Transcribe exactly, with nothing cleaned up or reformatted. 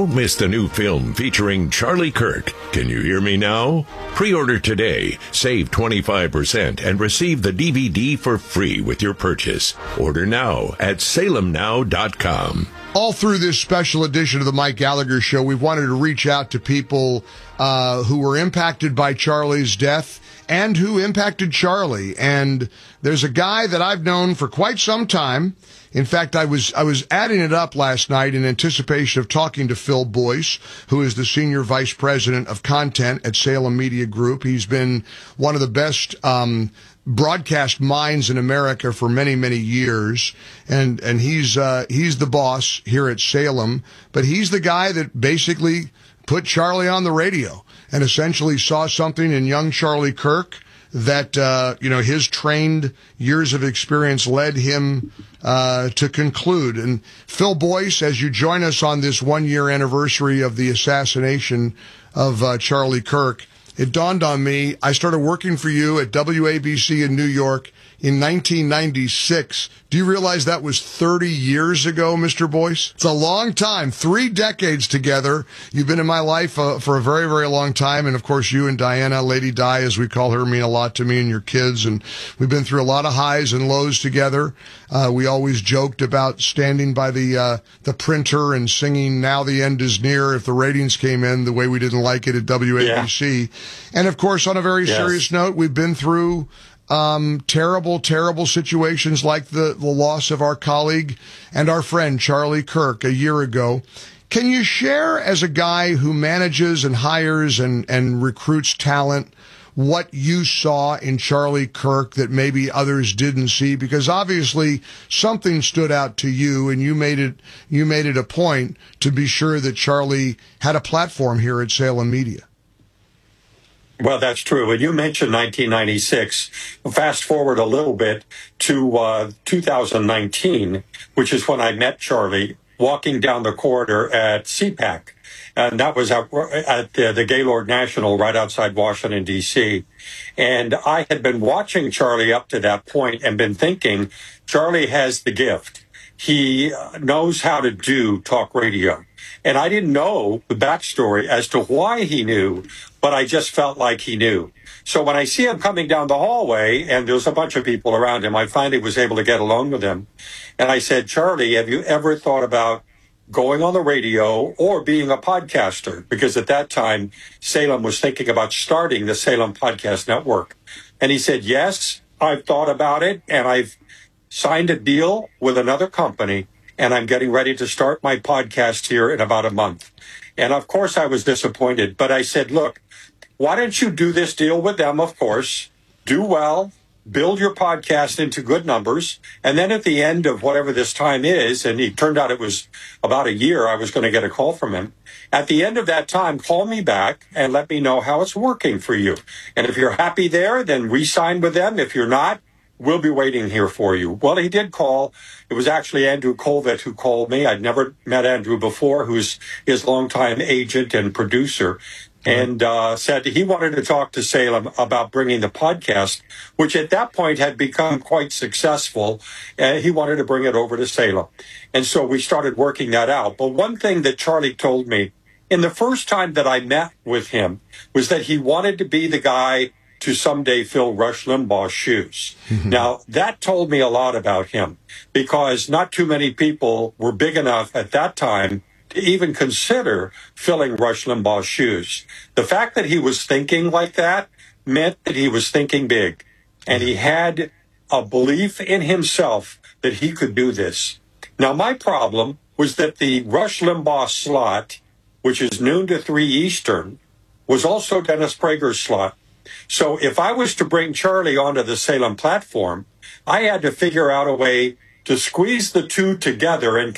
Don't miss the new film featuring Charlie Kirk. Can you hear me now? Pre-order today, save twenty-five percent, and receive the D V D for free with your purchase. Order now at salem now dot com. All through this special edition of the Mike Gallagher Show, we've wanted to reach out to people uh, who were impacted by Charlie's death and who impacted Charlie. And there's a guy that I've known for quite some time. In fact, I was I was adding it up last night in anticipation of talking to Phil Boyce, who is the Senior Vice President of Content at Salem Media Group. He's been one of the best um broadcast minds in America for many, many years. And, and he's, uh, he's the boss here at Salem, but he's the guy that basically put Charlie on the radio and essentially saw something in young Charlie Kirk that, uh, you know, his trained years of experience led him, uh, to conclude. And Phil Boyce, as you join us on this one year anniversary of the assassination of, uh, Charlie Kirk, it dawned on me, I started working for you at W A B C in New York in nineteen ninety-six. Do you realize that was thirty years ago, Mister Boyce? It's a long time, three decades together. You've been in my life uh, for a very, very long time. And of course, you and Diana, Lady Di, as we call her, mean a lot to me and your kids. And we've been through a lot of highs and lows together. Uh, we always joked about standing by the, uh, the printer and singing "Now the End is Near" if the ratings came in the way we didn't like it at W A B C. Yeah. And of course, on a very yes. serious note, we've been through Um, terrible, terrible situations like the, the loss of our colleague and our friend Charlie Kirk a year ago. Can you share, as a guy who manages and hires and, and recruits talent, what you saw in Charlie Kirk that maybe others didn't see? Because obviously something stood out to you, and you made it, you made it a point to be sure that Charlie had a platform here at Salem Media. Well, that's true. And you mentioned nineteen ninety-six. Fast forward a little bit to uh, two thousand nineteen, which is when I met Charlie walking down the corridor at C PAC. And that was at, at the, the Gaylord National right outside Washington, D C. And I had been watching Charlie up to that point and been thinking, Charlie has the gift. He knows how to do talk radio. And I didn't know the backstory as to why he knew, but I just felt like he knew. So when I see him coming down the hallway and there's a bunch of people around him, I finally was able to get alone with him. And I said, Charlie, have you ever thought about going on the radio or being a podcaster? Because at that time, Salem was thinking about starting the Salem Podcast Network. And he said, yes, I've thought about it, and I've signed a deal with another company, and I'm getting ready to start my podcast here in about a month. And of course, I was disappointed, but I said, look, why don't you do this deal with them, of course, do well, build your podcast into good numbers, and then at the end of whatever this time is, and it turned out it was about a year, I was going to get a call from him. At the end of that time, call me back and let me know how it's working for you. And if you're happy there, then re-sign with them. If you're not, we'll be waiting here for you. Well, he did call. It was actually Andrew Colvett who called me. I'd never met Andrew before, who's his longtime agent and producer, and uh, said he wanted to talk to Salem about bringing the podcast, which at that point had become quite successful. Uh, he wanted to bring it over to Salem. And so we started working that out. But one thing that Charlie told me in the first time that I met with him was that he wanted to be the guy to someday fill Rush Limbaugh's shoes. Mm-hmm. Now, that told me a lot about him, because not too many people were big enough at that time to even consider filling Rush Limbaugh's shoes. The fact that he was thinking like that meant that he was thinking big, and he had a belief in himself that he could do this. Now, my problem was that the Rush Limbaugh slot, which is noon to three Eastern, was also Dennis Prager's slot. So if I was to bring Charlie onto the Salem platform, I had to figure out a way to squeeze the two together and